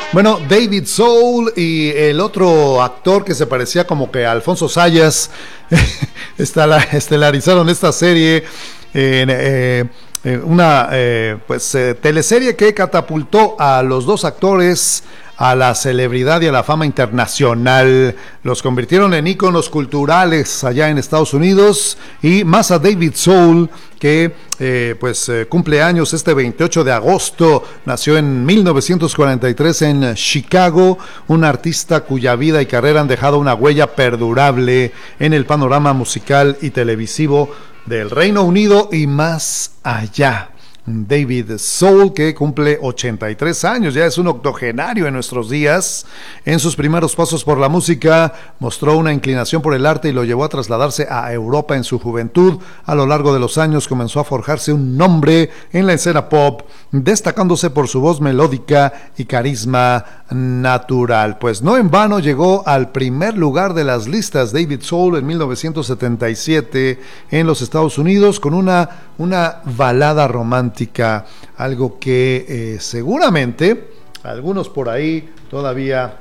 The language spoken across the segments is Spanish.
Bueno, David Soul y el otro actor que se parecía como que a Alfonso Sayas estelarizaron esta serie en una teleserie que catapultó a los dos actores a la celebridad y a la fama internacional. Los convirtieron en íconos culturales allá en Estados Unidos, y más a David Soul, que cumple años este 28 de agosto. Nació en 1943 en Chicago, un artista cuya vida y carrera han dejado una huella perdurable en el panorama musical y televisivo del Reino Unido y más allá. David Soul, que cumple 83 años, ya es un octogenario en nuestros días. En sus primeros pasos por la música mostró una inclinación por el arte y lo llevó a trasladarse a Europa en su juventud. A lo largo de los años comenzó a forjarse un nombre en la escena pop, destacándose por su voz melódica y carisma natural. Pues no en vano llegó al primer lugar de las listas David Soul en 1977 en los Estados Unidos con una balada romántica, algo que seguramente algunos por ahí todavía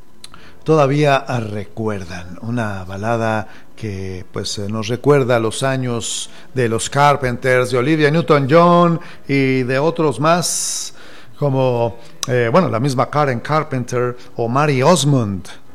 recuerdan, una balada que nos recuerda los años de los Carpenters, de Olivia Newton-John y de otros más como la misma Karen Carpenter o Mary Osmond